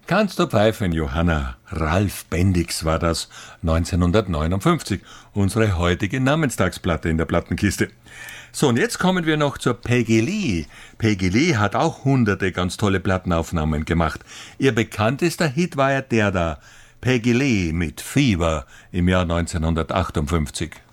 Kannst du pfeifen, Johanna? Ralf Bendix war das, 1959, unsere heutige Namenstagsplatte in der Plattenkiste. So, und jetzt kommen wir noch zur Peggy Lee. Peggy Lee hat auch hunderte ganz tolle Plattenaufnahmen gemacht. Ihr bekanntester Hit war ja der da, Peggy Lee mit Fever im Jahr 1958.